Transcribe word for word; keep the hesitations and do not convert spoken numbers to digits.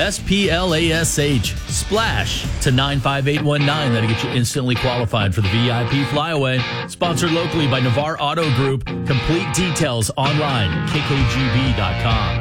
S P L A S H, SPLASH, to nine five eight one nine. That'll get you instantly qualified for the V I P flyaway. Sponsored locally by Navarre Auto Group. Complete details online, K K G B dot com.